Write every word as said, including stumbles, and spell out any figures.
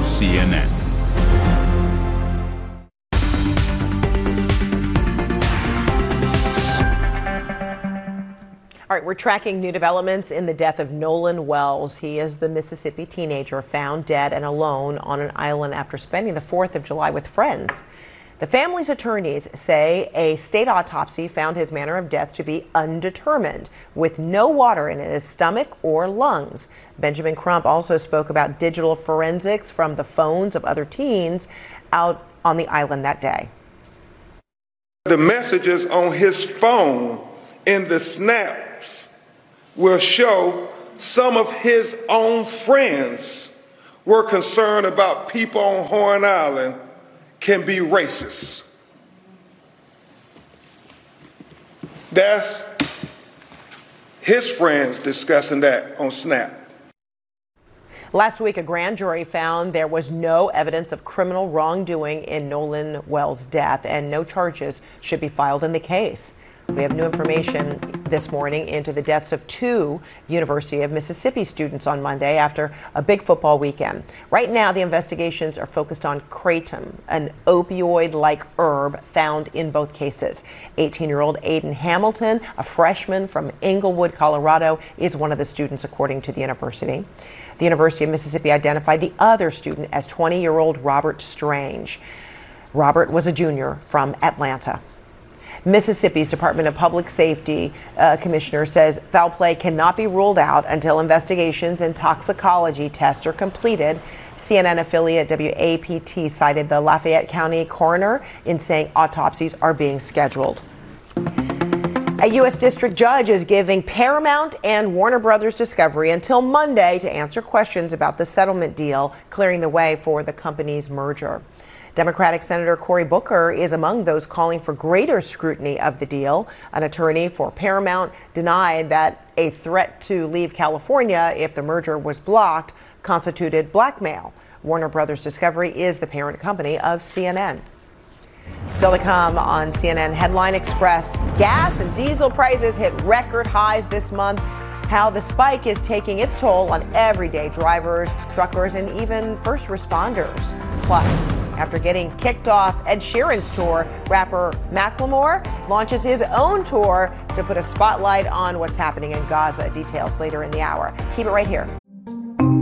is C N N. All right, we're tracking new developments in the death of Nolan Wells. He is the Mississippi teenager found dead and alone on an island after spending the fourth of July with friends. The family's attorneys say a state autopsy found his manner of death to be undetermined, with no water in his stomach or lungs. Benjamin Crump also spoke about digital forensics from the phones of other teens out on the island that day. The messages on his phone in the snaps will show some of his own friends were concerned about people on Horn Island can be racist. That's his friends discussing that on Snap. Last week, a grand jury found there was no evidence of criminal wrongdoing in Nolan Wells' death, and no charges should be filed in the case. We have new information this morning into the deaths of two University of Mississippi students on Monday after a big football weekend. Right now, the investigations are focused on kratom, an opioid-like herb found in both cases. eighteen-year-old Aiden Hamilton, a freshman from Englewood, Colorado, is one of the students, according to the university. The University of Mississippi identified the other student as twenty-year-old Robert Strange. Robert was a junior from Atlanta. Mississippi's Department of Public Safety uh, commissioner says foul play cannot be ruled out until investigations and toxicology tests are completed. C N N affiliate W A P T cited the Lafayette County coroner in saying autopsies are being scheduled. A U S district judge is giving Paramount and Warner Brothers Discovery until Monday to answer questions about the settlement deal, clearing the way for the company's merger. Democratic Senator Cory Booker is among those calling for greater scrutiny of the deal. An attorney for Paramount denied that a threat to leave California if the merger was blocked constituted blackmail. Warner Brothers Discovery is the parent company of C N N. Still to come on C N N Headline Express, gas and diesel prices hit record highs this month. How the spike is taking its toll on everyday drivers, truckers, and even first responders. Plus, after getting kicked off Ed Sheeran's tour, rapper Macklemore launches his own tour to put a spotlight on what's happening in Gaza. Details later in the hour. Keep it right here